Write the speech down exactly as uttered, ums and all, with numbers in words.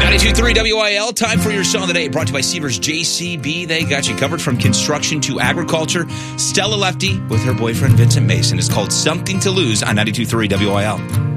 ninety-two point three W I L, time for your song of the day. Brought to you by Seavers J C B. They got you covered from construction to agriculture. Stella Lefty with her boyfriend Vincent Mason is called Something to Lose on ninety-two point three W I L.